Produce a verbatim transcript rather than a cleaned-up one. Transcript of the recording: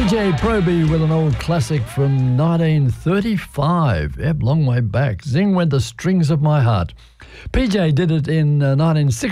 J Proby with an old classic from nineteen thirty-five. Yep, long way back. Zing went the strings of my heart. P J did it in uh, nineteen sixty.